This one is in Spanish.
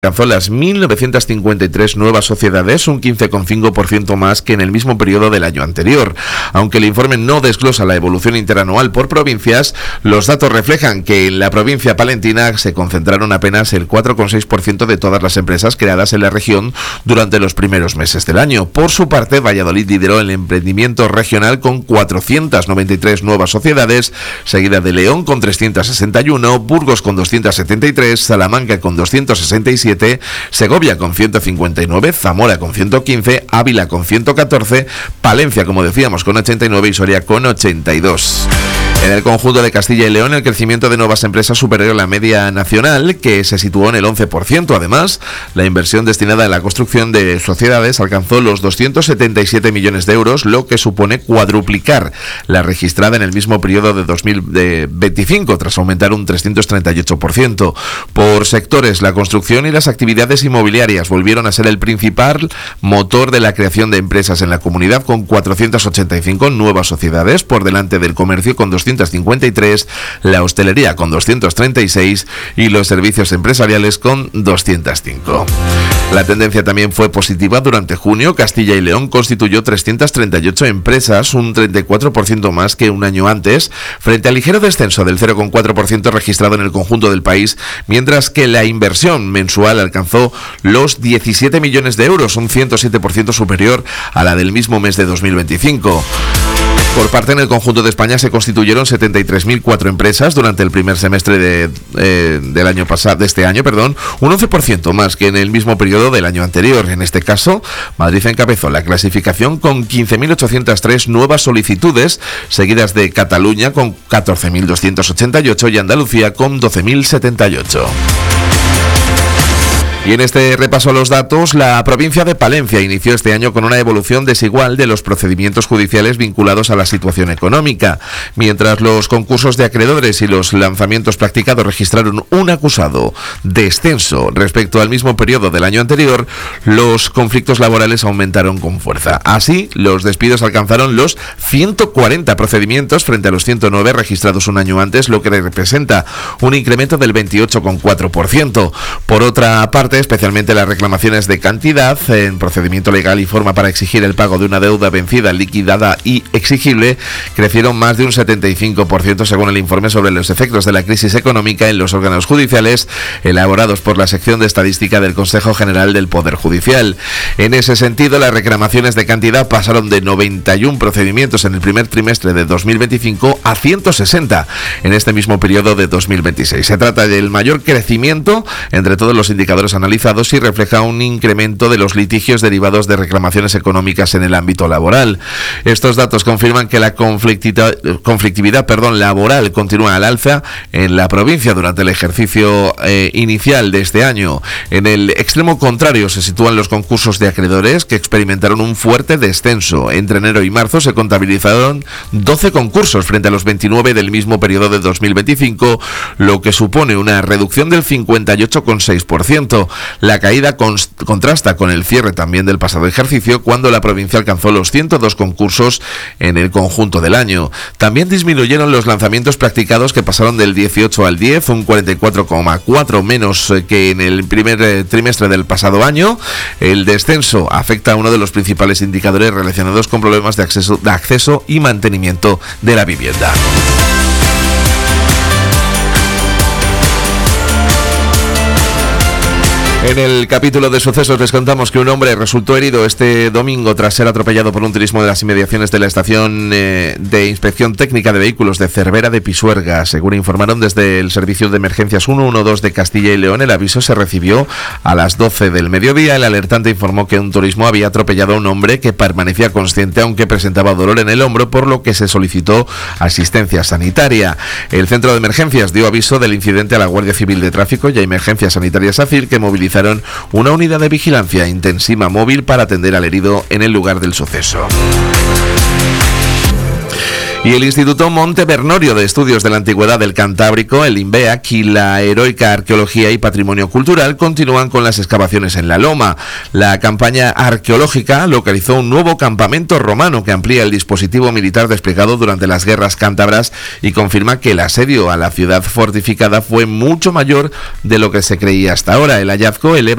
alcanzó las 1.953 nuevas sociedades, un 15,5% más que en el mismo periodo del año anterior. Aunque el informe no desglosa la evolución interanual por provincias, los datos reflejan que en la provincia palentina se concentraron apenas el 4,6% de todas las empresas creadas en la región durante los primeros meses del año. Por su parte, Valladolid lideró el emprendimiento regional con 493 nuevas sociedades, seguida de León con 361, Burgos con 273, Salamanca con 267, Segovia con 159, Zamora con 115, Ávila con 114, Palencia, como decíamos, con 89 y Soria con 82. En el conjunto de Castilla y León, el crecimiento de nuevas empresas superó la media nacional, que se situó en el 11%. Además, la inversión destinada a la construcción de sociedades alcanzó los 277 millones de euros, lo que supone cuadruplicar la registrada en el mismo periodo de 2025, tras aumentar un 338%. Por sectores, la construcción y las actividades inmobiliarias volvieron a ser el principal motor de la creación de empresas en la comunidad, con 485 nuevas sociedades, por delante del comercio con 253, la hostelería con 236 y los servicios empresariales con 205. La tendencia también fue positiva durante junio. Castilla y León constituyó 338 empresas, un 34% más que un año antes, frente al ligero descenso del 0,4% registrado en el conjunto del país, mientras que la inversión mensual alcanzó los 17 millones de euros, un 107% superior a la del mismo mes de 2025. Por parte, en el conjunto de España se constituyeron 73.004 empresas durante el primer semestre del año pasado, de este año, un 11% más que en el mismo periodo del año anterior. En este caso, Madrid encabezó la clasificación con 15.803 nuevas solicitudes, seguidas de Cataluña con 14.288 y Andalucía con 12.078. Y en este repaso a los datos, la provincia de Palencia inició este año con una evolución desigual de los procedimientos judiciales vinculados a la situación económica. Mientras los concursos de acreedores y los lanzamientos practicados registraron un acusado descenso respecto al mismo periodo del año anterior, los conflictos laborales aumentaron con fuerza. Así, los despidos alcanzaron los 140 procedimientos frente a los 109 registrados un año antes, lo que representa un incremento del 28,4%. Por otra parte, especialmente las reclamaciones de cantidad en procedimiento legal y forma para exigir el pago de una deuda vencida, liquidada y exigible, crecieron más de un 75% según el informe sobre los efectos de la crisis económica en los órganos judiciales elaborados por la sección de estadística del Consejo General del Poder Judicial. En ese sentido, las reclamaciones de cantidad pasaron de 91 procedimientos en el primer trimestre de 2025 a 160 en este mismo periodo de 2026. Se trata del mayor crecimiento entre todos los indicadores analizados y refleja un incremento de los litigios derivados de reclamaciones económicas en el ámbito laboral. Estos datos confirman que la conflictividad laboral continúa al alza en la provincia durante el ejercicio inicial de este año. En el extremo contrario se sitúan los concursos de acreedores, que experimentaron un fuerte descenso. Entre enero y marzo se contabilizaron 12 concursos frente a los 29 del mismo periodo de 2025, lo que supone una reducción del 58,6%. La caída contrasta con el cierre también del pasado ejercicio, cuando la provincia alcanzó los 102 concursos en el conjunto del año. También disminuyeron los lanzamientos practicados, que pasaron del 18 al 10, un 44,4% menos que en el primer trimestre del pasado año. El descenso afecta a uno de los principales indicadores relacionados con problemas de acceso y mantenimiento de la vivienda. En el capítulo de sucesos les contamos que un hombre resultó herido este domingo tras ser atropellado por un turismo de las inmediaciones de la estación de inspección técnica de vehículos de Cervera de Pisuerga. Según informaron desde el servicio de emergencias 112 de Castilla y León, el aviso se recibió a las 12 del mediodía. El alertante informó que un turismo había atropellado a un hombre que permanecía consciente, aunque presentaba dolor en el hombro, por lo que se solicitó asistencia sanitaria. El centro de emergencias dio aviso del incidente a la Guardia Civil de Tráfico y a Emergencias Sanitarias ACIR, que movilizaron una unidad de vigilancia intensiva móvil para atender al herido en el lugar del suceso. Y el Instituto Monte Bernorio de Estudios de la Antigüedad del Cantábrico, el INBEAC, y la Heroica Arqueología y Patrimonio Cultural continúan con las excavaciones en la Loma. La campaña arqueológica localizó un nuevo campamento romano que amplía el dispositivo militar desplegado durante las guerras cántabras y confirma que el asedio a la ciudad fortificada fue mucho mayor de lo que se creía hasta ahora. El hallazgo eleva